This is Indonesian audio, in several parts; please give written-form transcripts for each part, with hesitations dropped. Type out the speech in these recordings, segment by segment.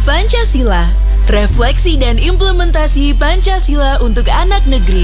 Kilau Pancasila, refleksi dan implementasi Pancasila untuk anak negeri.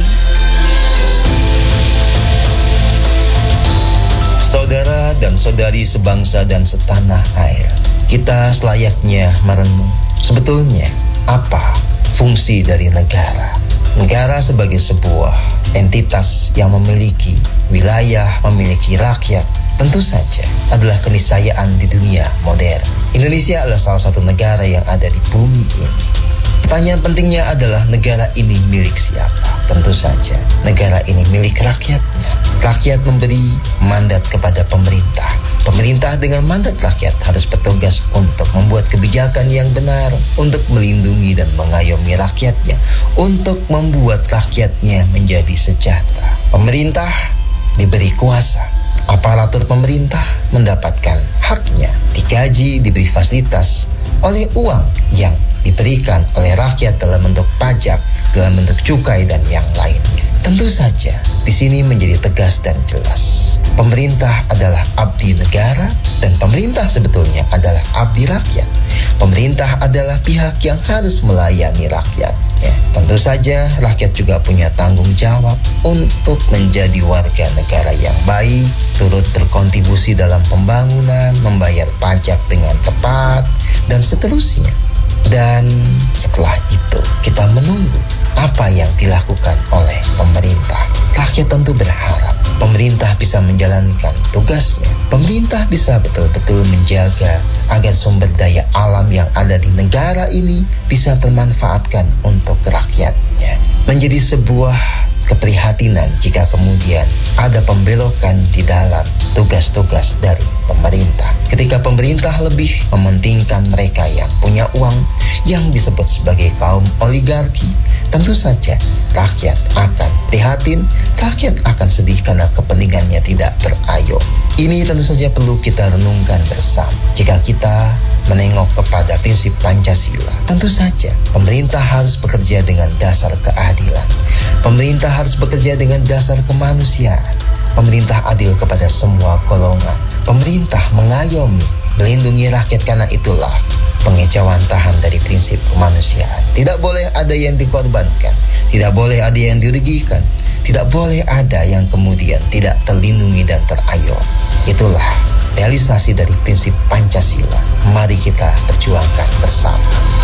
Saudara dan saudari sebangsa dan setanah air, kita selayaknya merenung sebetulnya apa fungsi dari negara. Negara sebagai sebuah entitas yang memiliki wilayah, memiliki rakyat, tentu saja adalah keniscayaan di dunia modern. Indonesia adalah salah satu negara yang ada di bumi ini. Pertanyaan pentingnya adalah negara ini milik siapa? Tentu saja negara ini milik rakyatnya. Rakyat memberi mandat kepada pemerintah. Pemerintah dengan mandat rakyat harus bertugas untuk membuat kebijakan yang benar, untuk melindungi dan mengayomi rakyatnya, untuk membuat rakyatnya menjadi sejahtera. Pemerintah diberi kuasa, aparatur pemerintah mendapatkan haknya, digaji, diberi fasilitas oleh uang yang diberikan oleh rakyat dalam bentuk pajak, dalam bentuk cukai dan yang lainnya. Tentu saja di sini menjadi tegas dan jelas. Pemerintah adalah abdi negara dan pemerintah sebetulnya adalah abdi rakyat. Pemerintah adalah pihak yang harus melayani rakyatnya. Tentu saja rakyat juga punya tanggung jawab untuk menjadi warga negara yang baik, turut berkontribusi dalam pembangunan, membayar pajak dengan tepat, dan seterusnya. Dan setelah itu kita menunggu apa yang dilakukan oleh pemerintah. Rakyat tentu berharap pemerintah bisa menjalankan tugasnya. Pemerintah bisa betul-betul menjaga agar sumber daya alam yang ada di negara ini bisa termanfaatkan untuk rakyatnya. Menjadi sebuah keprihatinan jika kemudian ada pembelokan di dalam tugas-tugas dari pemerintah. Ketika pemerintah lebih mementingkan mereka yang punya uang, yang disebut sebagai kaum oligarki, tentu saja rakyat akan prihatin, rakyat akan sedih karena kepentingannya tidak terayomi. Ini tentu saja perlu kita renungkan bersama. Jika kita menengok kepada prinsip Pancasila, tentu saja pemerintah harus bekerja dengan dasar keadilan. Pemerintah harus bekerja dengan dasar kemanusiaan. Pemerintah adil kepada semua golongan. Pemerintah mengayomi, melindungi rakyat, karena itulah pengejawantahan dari prinsip kemanusiaan. Tidak boleh ada yang dikorbankan, tidak boleh ada yang dirugikan, tidak boleh ada yang kemudian tidak terlindungi dan terayomi. Itulah realisasi dari prinsip Pancasila. Mari kita perjuangkan bersama.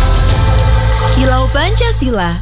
Kilau Pancasila.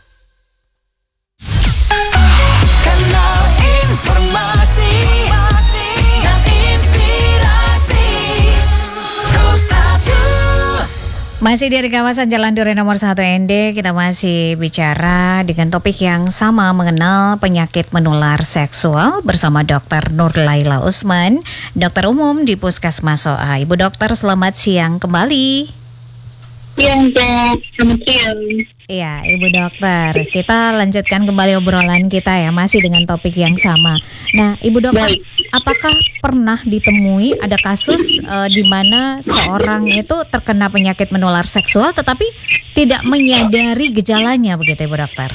Kanal informasi dan inspirasi Pro1. Masih dari kawasan Jalan Duren nomor 1 ND, kita masih bicara dengan topik yang sama mengenal penyakit menular seksual bersama Dr. Nur Laila Usman, dokter umum di Puskesmas SOA. Ibu dokter, selamat siang kembali. Iya, selamat siang. Iya, Ibu dokter, kita lanjutkan kembali obrolan kita ya, masih dengan topik yang sama. Nah, Ibu dokter, apakah pernah ditemui ada kasus di mana seorang itu terkena penyakit menular seksual tetapi tidak menyadari gejalanya, begitu Ibu dokter?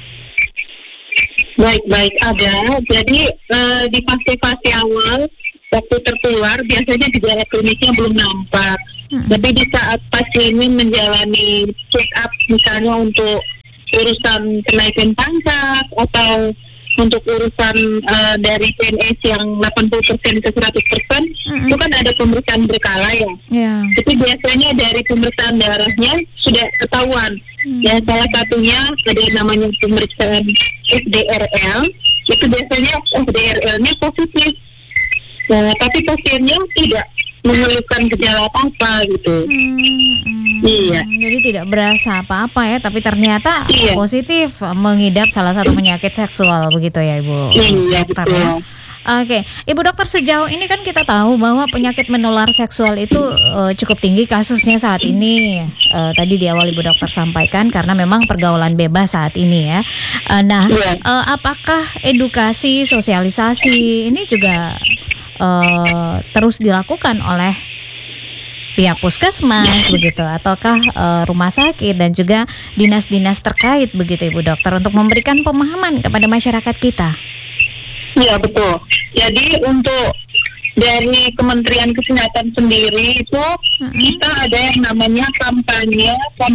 Baik, ada. Jadi di fase-fase awal waktu tertular biasanya gejala klinisnya belum nampak. Tapi di saat pasiennya menjalani check up misalnya untuk urusan kenaikan pangkat atau untuk urusan dari PNS yang 80% ke 100%, itu kan ada pemeriksaan berkala ya. Tapi biasanya dari pemeriksaan darahnya sudah ketahuan. Ya, salah satunya ada yang namanya pemeriksaan SDRL. Itu biasanya SDRL-nya positif. Nah, tapi pasiennya tidak mengeluhkan gejala apa gitu. Iya. Jadi tidak berasa apa-apa ya, tapi ternyata positif mengidap salah satu penyakit seksual, begitu ya Ibu? Iya, betul. Ya? Oke, Ibu dokter, sejauh ini kan kita tahu bahwa penyakit menular seksual itu cukup tinggi kasusnya saat ini. Tadi di awal Ibu dokter sampaikan karena memang pergaulan bebas saat ini ya. Apakah edukasi, sosialisasi ini juga terus dilakukan oleh pihak puskesmas begitu, ataukah rumah sakit dan juga dinas-dinas terkait begitu Ibu dokter untuk memberikan pemahaman kepada masyarakat kita? Iya, betul. Jadi untuk dari Kementerian Kesehatan sendiri itu kita ada yang namanya kampanye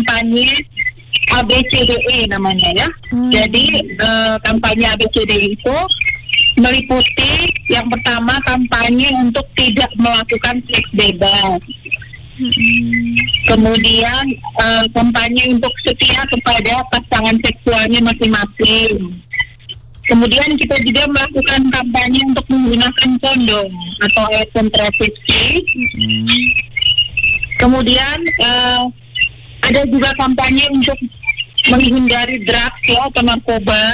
ABCDE namanya ya. Jadi kampanye ABCDE itu meliputi yang pertama kampanye untuk tidak melakukan seks bebas. Kemudian kampanye untuk setia kepada pasangan seksualnya masing-masing. Kemudian kita juga melakukan kampanye untuk menggunakan kondom atau alat kontrasepsi. Kemudian ada juga kampanye untuk menghindari drugs ya, atau narkoba.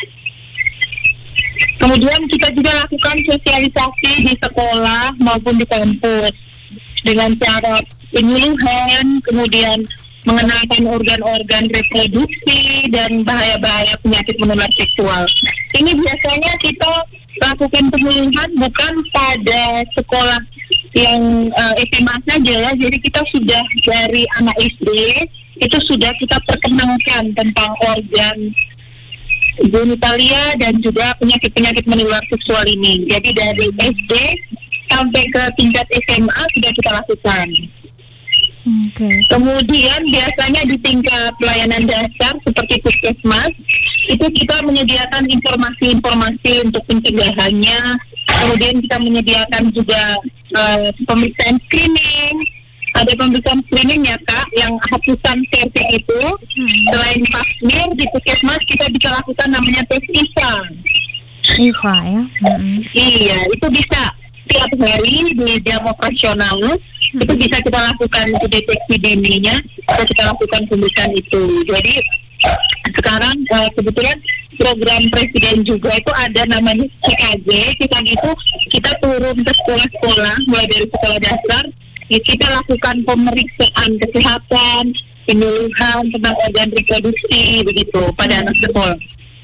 Kemudian kita juga lakukan sosialisasi di sekolah maupun di kampus dengan cara penyuluhan, kemudian mengenalkan organ-organ reproduksi dan bahaya-bahaya penyakit menular seksual. Ini biasanya kita lakukan penyuluhan bukan pada sekolah yang SMA saja ya. Jadi kita sudah dari anak SD itu sudah kita perkenalkan tentang organ genitalia dan juga penyakit-penyakit menular seksual ini. Jadi dari SD sampai ke tingkat SMA sudah kita lakukan. Kemudian biasanya di tingkat pelayanan dasar seperti puskesmas itu kita menyediakan informasi-informasi untuk pencegahannya. Kemudian kita menyediakan juga pemeriksaan screening. Ada pemeriksaan screening ya Kak, yang hapusan CRP itu. Selain pasmir di puskesmas kita bisa lakukan namanya tes IVA. IVA ya? Iya, itu bisa tiap hari di jam operasional. Itu bisa kita lakukan deteksi dininya, kita lakukan pemeriksaan itu. Jadi sekarang kebetulan program presiden juga itu ada namanya CKG. CKG itu kita turun ke sekolah-sekolah, mulai dari sekolah dasar, kita lakukan pemeriksaan kesehatan, penyuluhan tentang organ reproduksi begitu pada anak sekolah.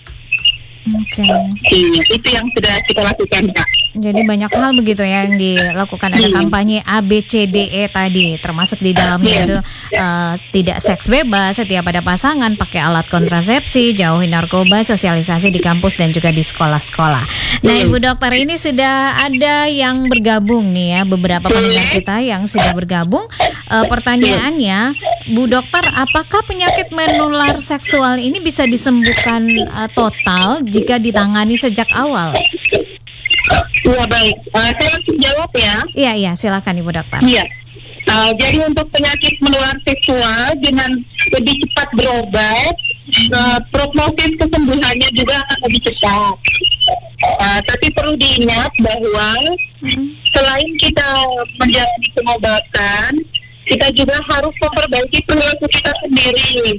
Itu yang sudah kita lakukan Kak. Jadi banyak hal begitu ya yang dilakukan. Ada kampanye ABCDE tadi, termasuk di dalamnya itu tidak seks bebas, setia pada pasangan, pakai alat kontrasepsi, jauhi narkoba, sosialisasi di kampus dan juga di sekolah-sekolah. Nah Ibu Dokter, ini sudah ada yang bergabung nih ya, beberapa pendengar kita yang sudah bergabung. Pertanyaannya, Bu Dokter, apakah penyakit menular seksual ini bisa disembuhkan total jika ditangani sejak awal? Iya baik, saya langsung jawab ya. Iya silakan Ibu Dokter. Iya, jadi untuk penyakit menular seksual dengan lebih cepat berobat, prognosis kesembuhannya juga akan lebih cepat. Tapi perlu diingat bahwa selain kita menjalani pengobatan, kita juga harus memperbaiki perilaku kita sendiri.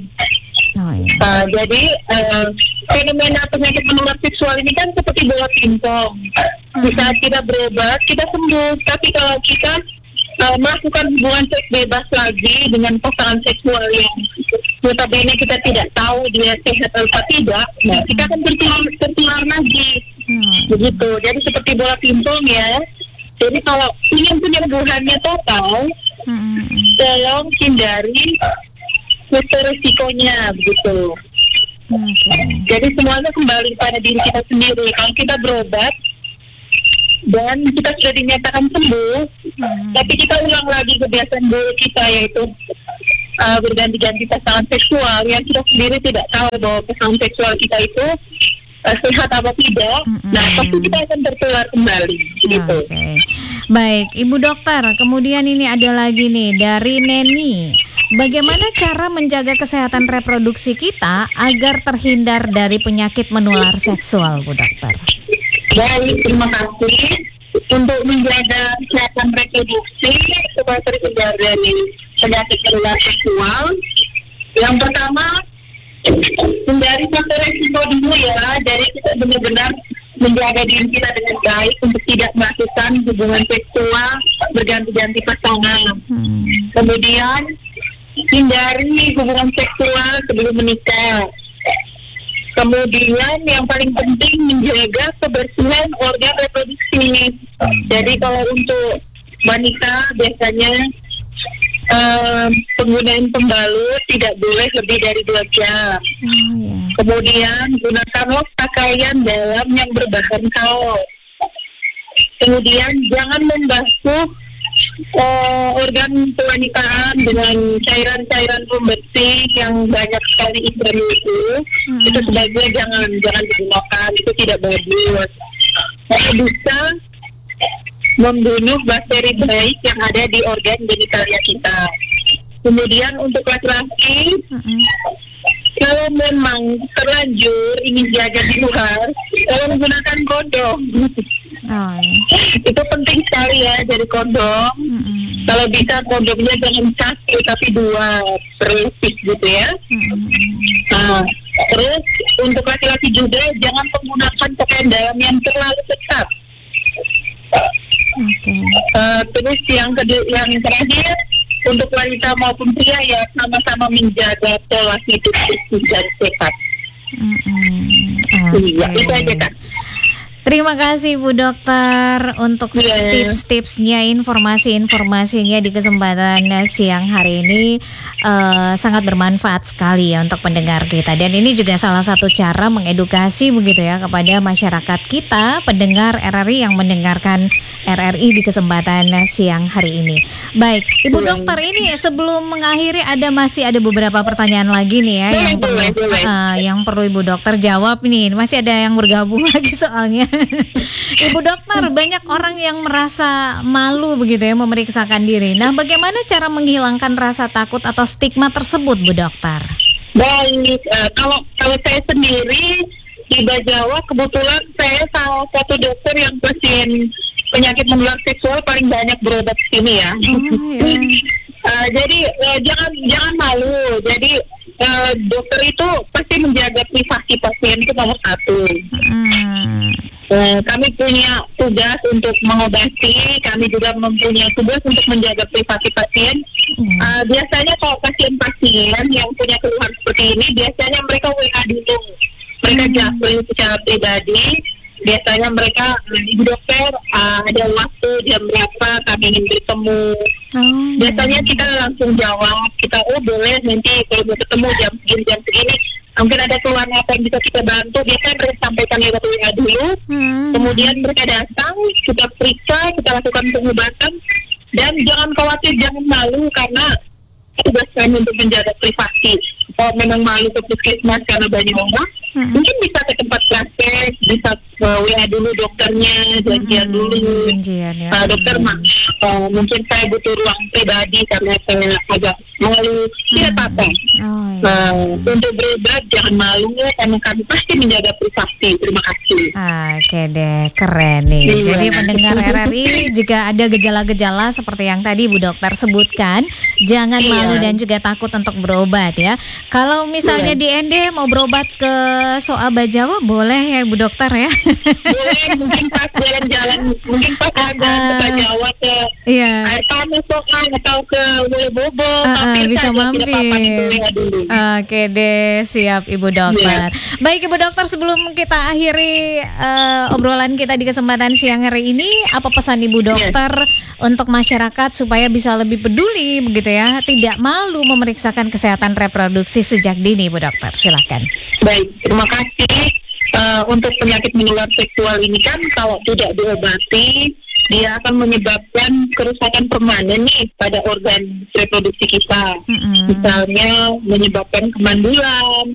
Jadi fenomena penyakit menular seksual ini kan seperti bola pingpong. Di saat kita berobat, kita sembuh. Tapi kalau kita melakukan hubungan seks bebas lagi dengan pasangan seksual yang notabene kita tidak tahu dia sehat atau tidak, nah kita akan tertular lagi. Begitu. Jadi seperti bola pingpong ya. Jadi kalau ingin penyembuhannya total, tolong hindari resikonya begitu. Jadi semuanya kembali pada diri kita sendiri. Kalau kita berobat dan kita sudah dinyatakan sembuh, tapi kita ulang lagi kebiasaan buruk kita, yaitu berganti-ganti pasangan seksual yang kita sendiri tidak tahu bahwa pasangan seksual kita itu sehat atau tidak, nah pasti kita akan tertular kembali gitu. Baik, Ibu Dokter, kemudian ini ada lagi nih dari Neni. Bagaimana cara menjaga kesehatan reproduksi kita agar terhindar dari penyakit menular seksual, Bu Dokter? Baik, terima kasih. Untuk menjaga kesehatan reproduksi supaya terhindar dari penyakit menular seksual, yang pertama hindari faktor resiko dulu ya. Jadi kita benar-benar menjaga diri kita dengan baik untuk tidak melakukan hubungan seksual berganti-ganti pasangan. Kemudian hindari hubungan seksual sebelum menikah. Kemudian yang paling penting menjaga kebersihan organ reproduksi. Jadi kalau untuk wanita biasanya penggunaan pembalut tidak boleh lebih dari 2 jam. Kemudian gunakanlah pakaian dalam yang berbahan kaos. Kemudian jangan membasuh organ kewanitaan dengan cairan-cairan pembersih yang banyak sekali isinya itu sebaiknya jangan digunakan, itu tidak bagus. Karena bisa membunuh bakteri baik yang ada di organ genitalia kita. Kemudian untuk laki-laki, kalau memang terlanjur ingin jaga di luar, kalau menggunakan kondom, itu penting sekali ya, jadi kondom. Kalau bisa kondomnya jangan satu tapi 2 per piece gitu ya. Nah, terus untuk laki-laki juga jangan menggunakan pakaian dalam yang terlalu ketat. Terus yang terakhir, untuk wanita maupun pria ya sama-sama menjaga pola hidup bersih dan sehat. Iya, itu aja Kak. Terima kasih Bu Dokter untuk tips-tipsnya, informasi-informasinya di kesempatan siang hari ini. Sangat bermanfaat sekali ya untuk pendengar kita. Dan ini juga salah satu cara mengedukasi begitu ya kepada masyarakat kita, pendengar RRI yang mendengarkan RRI di kesempatan siang hari ini. Baik, Ibu Dokter, ini sebelum mengakhiri masih ada beberapa pertanyaan lagi nih ya yang perlu Ibu Dokter jawab nih. Masih ada yang bergabung lagi soalnya. Ibu Dokter, banyak orang yang merasa malu begitu ya memeriksakan diri. Nah, bagaimana cara menghilangkan rasa takut atau stigma tersebut, Bu Dokter? Baik, kalau saya sendiri di Bajawa, kebetulan saya salah satu dokter yang pasien penyakit menular seksual paling banyak berobat di sini ya. Jadi jangan malu. Jadi dokter itu pasti menjaga privasi pasien itu nomor 1. Kami punya tugas untuk mengobati, kami juga mempunyai tugas untuk menjaga privasi pasien. Biasanya kalau pasien-pasien yang punya keluhan seperti ini, biasanya mereka WA dulu, mereka japri secara pribadi. Biasanya mereka, Ibu Dokter, ada waktu jam berapa kami ingin bertemu. Biasanya kita langsung jawab, kita boleh nanti kalau mau ketemu jam segini. Mungkin ada keluhan apa yang bisa kita bantu, biasanya mereka sampaikan lewat WA dulu. Kemudian mereka datang, kita periksa, kita lakukan pengobatan. Dan jangan khawatir, jangan malu, karena tugas kami untuk menjaga privasi. Kalau memang malu ke puskesmas karena banyak orang, mungkin bisa ke tempat praktek, bisa WA dulu dokternya, janjian dulu. Dokter, mungkin saya butuh ruang pribadi karena saya agak malu, tidak apa-apa. Untuk berobat jangan malu, karena kami pasti menjaga privasi. Terima kasih. Oke deh, keren nih. Jadi pendengar RRI, jika ada gejala-gejala seperti yang tadi Bu Dokter sebutkan, jangan malu dan juga takut untuk berobat ya. Kalau misalnya di ND mau berobat ke Soa Bajawa, boleh ya Bu Dokter ya? Boleh, mungkin pas jalan-jalan, mungkin pas ada ke Bajawa, ke Air Panas atau ke Bobo, bisa mampir. Oke deh, siap Ibu Dokter. Baik Ibu Dokter, sebelum kita akhiri obrolan kita di kesempatan siang hari ini, apa pesan Ibu Dokter untuk masyarakat supaya bisa lebih peduli begitu ya, tidak malu memeriksakan kesehatan reproduksi sejak dini, Bu Dokter? Silakan. Baik, terima kasih. Untuk penyakit menular seksual ini kan kalau tidak diobati, dia akan menyebabkan kerusakan permanen nih pada organ reproduksi kita. Misalnya menyebabkan kemandulan,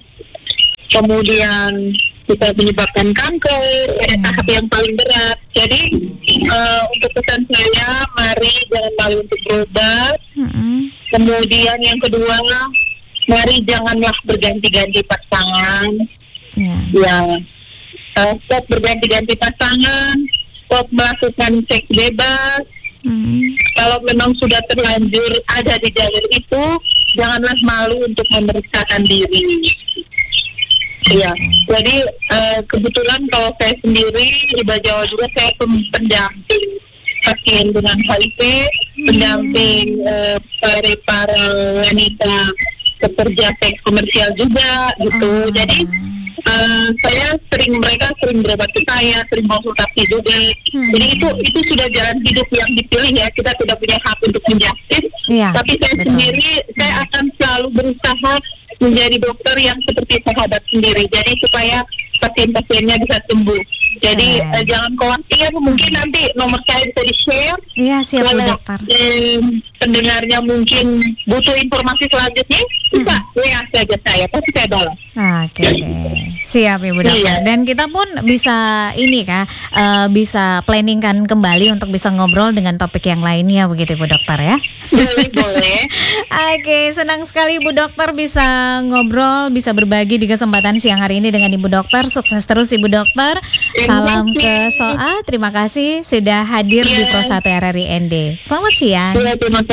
kemudian bisa menyebabkan kanker, pada tahap yang paling berat. Jadi untuk pesan saya, mari jangan malu untuk berobat. Kemudian yang kedua, mari janganlah berganti-ganti pasangan. Stop berganti-ganti pasangan, stop melakukan seks bebas. Kalau memang sudah terlanjur ada di jalur itu, janganlah malu untuk memeriksakan diri. Jadi kebetulan kalau saya sendiri di Bajawa juga saya pendamping pasien dengan HIV, pendamping para wanita pekerja seks komersial juga gitu. Jadi mereka sering berobat ke saya, sering konsultasi juga. Jadi itu sudah jalan hidup yang dipilih ya. Kita tidak punya hak untuk menjudge. Tapi saya sendiri, saya akan selalu berusaha menjadi dokter yang seperti sahabat sendiri. Jadi supaya pasien-pasiennya bisa sembuh. Jadi jangan khawatir, mungkin nanti nomor saya bisa di-share. Iya, siap Bu Kalau Dokter. pendengarnya mungkin butuh informasi selanjutnya, bisa WA saja saya, pasti saya balas. Oke deh, siap Ibu Dokter. Iya. Dan kita pun bisa ini bisa planningkan kembali untuk bisa ngobrol dengan topik yang lainnya begitu Ibu Dokter ya. Boleh. Oke, senang sekali Ibu Dokter bisa ngobrol, bisa berbagi di kesempatan siang hari ini dengan Ibu Dokter. Sukses terus Ibu Dokter. Salam ke SOA. Terima kasih sudah hadir di Pro 1 RRI ND. Selamat siang. Terima kasih.